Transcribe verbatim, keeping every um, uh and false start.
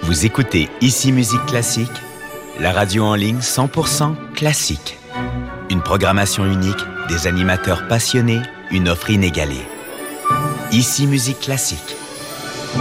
Vous écoutez Ici Musique Classique, la radio en ligne cent pour cent classique. Une programmation unique, des animateurs passionnés, une offre inégalée. Ici Musique Classique.